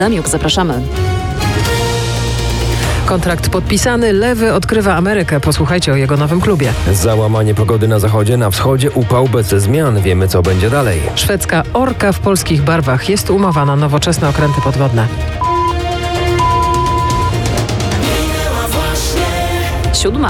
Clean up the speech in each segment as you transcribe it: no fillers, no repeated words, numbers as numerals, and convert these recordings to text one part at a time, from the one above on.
Damiuk, zapraszamy. Kontrakt podpisany, Lewy odkrywa Amerykę. Posłuchajcie o jego nowym klubie. Załamanie pogody na zachodzie, na wschodzie upał bez zmian. Wiemy, co będzie dalej. Szwedzka Orka w polskich barwach. Jest umowa na nowoczesne okręty podwodne. 7.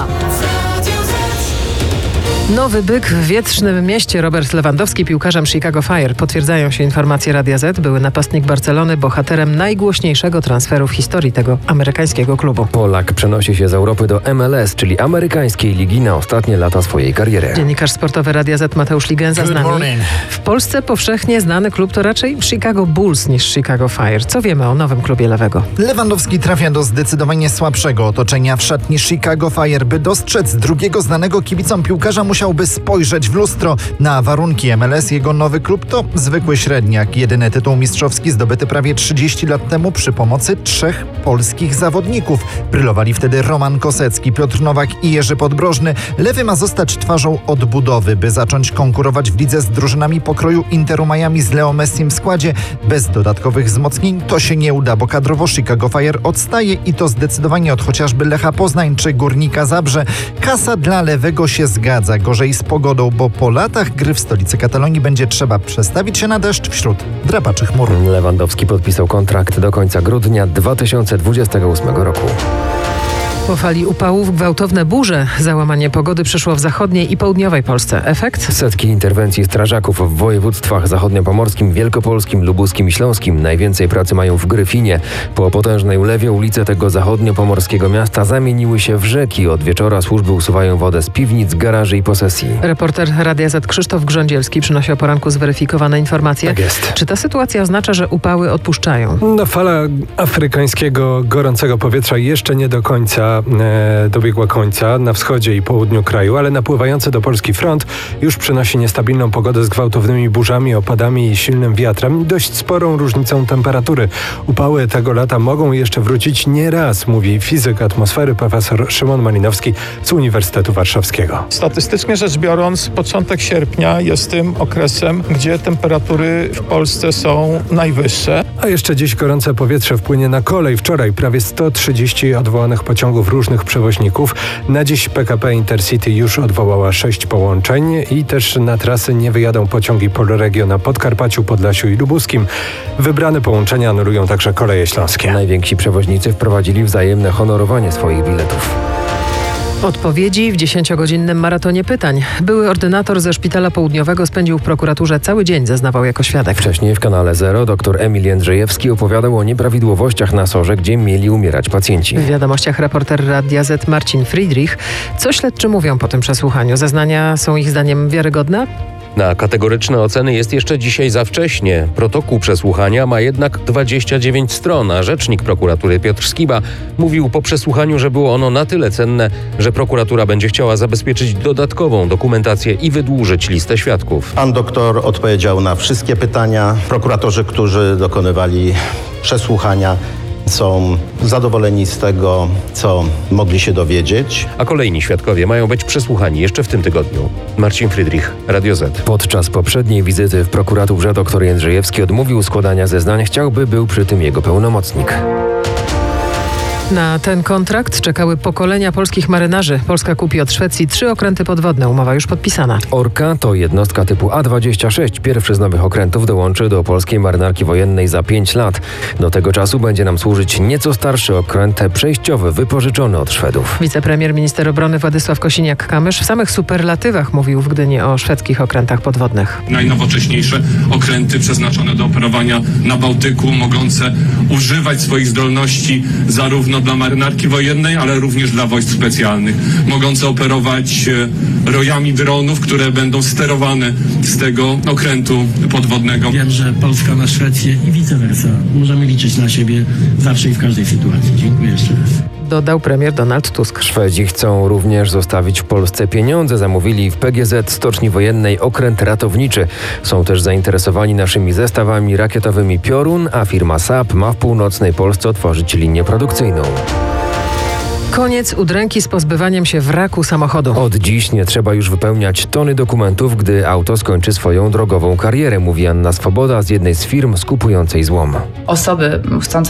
Nowy byk w wietrznym mieście. Robert Lewandowski piłkarzem Chicago Fire. Potwierdzają się informacje Radia Z. Były napastnik Barcelony bohaterem najgłośniejszego transferu w historii tego amerykańskiego klubu. Polak przenosi się z Europy do MLS, czyli amerykańskiej ligi, na ostatnie lata swojej kariery. Dziennikarz sportowy Radia Z Mateusz Ligenza z nami. W Polsce powszechnie znany klub to raczej Chicago Bulls niż Chicago Fire. Co wiemy o nowym klubie Lewego? Lewandowski trafia do zdecydowanie słabszego otoczenia w szatni Chicago Fire. By dostrzec drugiego znanego kibicom piłkarza, musiałby spojrzeć w lustro. Na warunki MLS jego nowy klub to zwykły średniak. Jedyny tytuł mistrzowski zdobyty prawie 30 lat temu przy pomocy 3 polskich zawodników. Brylowali wtedy Roman Kosecki, Piotr Nowak i Jerzy Podbrożny. Lewy ma zostać twarzą odbudowy, by zacząć konkurować w lidze z drużynami pokroju Interu Miami z Leo Messim w składzie. Bez dodatkowych wzmocnień to się nie uda, bo kadrowo Chicago Fire odstaje i to zdecydowanie od chociażby Lecha Poznań czy Górnika Zabrze. Kasa dla Lewego się zgadza. Gorzej z pogodą, bo po latach gry w stolicy Katalonii będzie trzeba przestawić się na deszcz wśród drapaczy chmur. Lewandowski podpisał kontrakt do końca grudnia 2028 roku. Po fali upałów gwałtowne burze. Załamanie pogody przyszło w zachodniej i południowej Polsce. Efekt? Setki interwencji strażaków w województwach zachodniopomorskim, wielkopolskim, lubuskim i śląskim. Najwięcej pracy mają w Gryfinie. Po potężnej ulewie ulice tego zachodniopomorskiego miasta zamieniły się w rzeki. Od wieczora służby usuwają wodę z piwnic, garaży i posesji. Reporter Radia Z Krzysztof Grządzielski przynosi o poranku zweryfikowane informacje. Tak jest. Czy ta sytuacja oznacza, że upały odpuszczają? Fala afrykańskiego gorącego powietrza jeszcze nie do końca dobiegła końca na wschodzie i południu kraju, ale napływający do Polski front już przynosi niestabilną pogodę z gwałtownymi burzami, opadami i silnym wiatrem, dość sporą różnicą temperatury. Upały tego lata mogą jeszcze wrócić nie raz, mówi fizyk atmosfery profesor Szymon Malinowski z Uniwersytetu Warszawskiego. Statystycznie rzecz biorąc, początek sierpnia jest tym okresem, gdzie temperatury w Polsce są najwyższe. A jeszcze dziś gorące powietrze wpłynie na kolej. Wczoraj prawie 130 odwołanych pociągów różnych przewoźników. Na dziś PKP Intercity już odwołała 6 połączeń i też na trasy nie wyjadą pociągi Polregio na Podkarpaciu, Podlasiu i Lubuskim. Wybrane połączenia anulują także koleje śląskie. Najwięksi przewoźnicy wprowadzili wzajemne honorowanie swoich biletów. Odpowiedzi w 10-godzinnym maratonie pytań. Były ordynator ze Szpitala Południowego spędził w prokuraturze cały dzień, zeznawał jako świadek. Wcześniej w kanale Zero dr Emil Jędrzejewski opowiadał o nieprawidłowościach na SOR-ze, gdzie mieli umierać pacjenci. W wiadomościach reporter Radia Z Marcin Friedrich. Co śledczy mówią po tym przesłuchaniu? Zeznania są ich zdaniem wiarygodne? Na kategoryczne oceny jest jeszcze dzisiaj za wcześnie. Protokół przesłuchania ma jednak 29 stron, a rzecznik prokuratury Piotr Skiba mówił po przesłuchaniu, że było ono na tyle cenne, że prokuratura będzie chciała zabezpieczyć dodatkową dokumentację i wydłużyć listę świadków. Pan doktor odpowiedział na wszystkie pytania. Prokuratorzy, którzy dokonywali przesłuchania, są zadowoleni z tego, co mogli się dowiedzieć. A kolejni świadkowie mają być przesłuchani jeszcze w tym tygodniu. Marcin Friedrich, Radio Z. Podczas poprzedniej wizyty w prokuraturze dr Jędrzejewski odmówił składania zeznań. Chciałby był przy tym jego pełnomocnik. Na ten kontrakt czekały pokolenia polskich marynarzy. Polska kupi od Szwecji 3 okręty podwodne. Umowa już podpisana. Orka to jednostka typu A26. Pierwszy z nowych okrętów dołączy do polskiej marynarki wojennej za 5 lat. Do tego czasu będzie nam służyć nieco starszy okręt przejściowy, wypożyczony od Szwedów. Wicepremier, minister obrony Władysław Kosiniak-Kamysz w samych superlatywach mówił w Gdyni o szwedzkich okrętach podwodnych. Najnowocześniejsze okręty przeznaczone do operowania na Bałtyku, mogące używać swoich zdolności zarówno dla marynarki wojennej, ale również dla wojsk specjalnych. Mogące operować rojami dronów, które będą sterowane z tego okrętu podwodnego. Wiem, że Polska ma Szwecję i vice versa. Możemy liczyć na siebie zawsze i w każdej sytuacji. Dziękuję jeszcze raz. Dodał premier Donald Tusk. Szwedzi chcą również zostawić w Polsce pieniądze. Zamówili w PGZ Stoczni Wojennej okręt ratowniczy. Są też zainteresowani naszymi zestawami rakietowymi Piorun, a firma SAP ma w północnej Polsce otworzyć linię produkcyjną. Koniec udręki z pozbywaniem się wraku samochodu. Od dziś nie trzeba już wypełniać tony dokumentów, gdy auto skończy swoją drogową karierę, mówi Anna Swoboda z jednej z firm skupującej złom. Osoby chcące